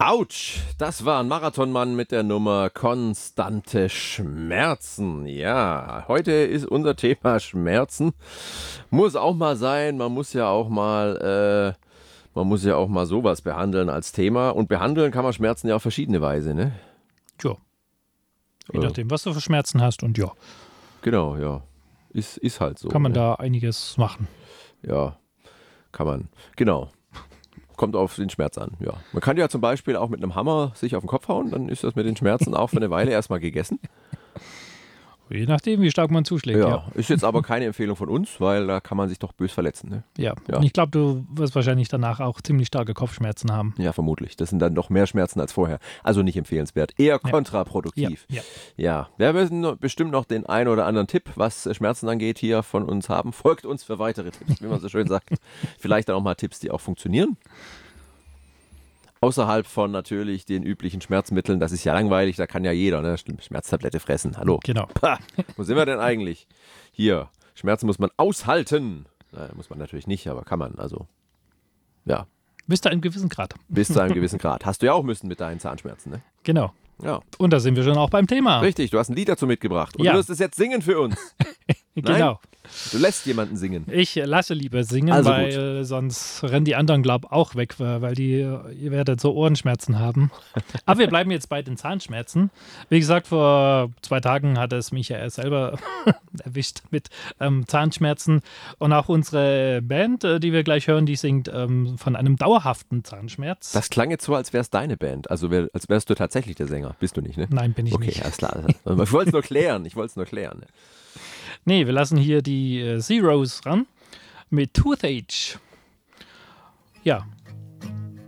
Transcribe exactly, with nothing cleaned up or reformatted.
Autsch, das war ein Marathonmann mit der Nummer konstante Schmerzen. Ja, heute ist unser Thema Schmerzen. Muss auch mal sein, man muss ja auch mal, äh, man muss ja auch mal sowas behandeln als Thema. Und behandeln kann man Schmerzen ja auf verschiedene Weise, ne? Ja. Je Äh, nachdem, was du für Schmerzen hast und ja, Genau, ja. Ist, ist halt so. kann man ne? da einiges machen. Ja, kann man. Genau. Kommt auf den Schmerz an, ja. Man kann ja zum Beispiel auch mit einem Hammer sich auf den Kopf hauen, dann ist das mit den Schmerzen auch für eine Weile erstmal gegessen. Je nachdem, wie stark man zuschlägt, Ja, ja. ist jetzt aber keine Empfehlung von uns, weil da kann man sich doch bös verletzen. Ne? Ja, Ja. und ich glaube, du wirst wahrscheinlich danach auch ziemlich starke Kopfschmerzen haben. Ja, vermutlich. Das sind dann doch mehr Schmerzen als vorher. Also nicht empfehlenswert. Eher kontraproduktiv. Ja, Ja, wir müssen noch- bestimmt noch den einen oder anderen Tipp, was äh, Schmerzen angeht, hier von uns haben. Folgt uns für weitere Tipps, wie man so schön sagt. Vielleicht dann auch mal Tipps, die auch funktionieren. Außerhalb von natürlich den üblichen Schmerzmitteln. Das ist ja langweilig, da kann ja jeder, ne? Schmerztablette fressen. Hallo. Genau. Pah, wo sind wir denn eigentlich? Hier, Schmerzen muss man aushalten. Naja, muss man natürlich nicht, aber kann man. Also, ja, Bis zu einem gewissen Grad. bis zu einem gewissen Grad. Hast du ja auch müssen mit deinen Zahnschmerzen, ne? Genau. Ja, Und da sind wir schon auch beim Thema. richtig. Du hast ein Lied dazu mitgebracht. Und Ja. du wirst es jetzt singen für uns. Genau. Du lässt jemanden singen. Ich lasse lieber singen, Also weil gut. äh, sonst rennen die anderen, glaube ich, auch weg, weil weil die, äh, ihr werdet so Ohrenschmerzen haben. Aber wir bleiben jetzt bei den Zahnschmerzen. Wie gesagt, vor zwei Tagen hat es mich ja selber erwischt mit ähm, Zahnschmerzen. Und auch unsere Band, äh, die wir gleich hören, die singt ähm, von einem dauerhaften Zahnschmerz. Das klang jetzt so, als wär's deine Band. Also wär, als wärst du tatsächlich der Sänger. Bist du nicht, ne? Nein, bin ich Okay, nicht. alles klar. Also, ich wollte es nur klären. Ich wollte es nur klären. Ne? Nee, wir lassen hier die äh, Zeros ran mit Toothache. Ja,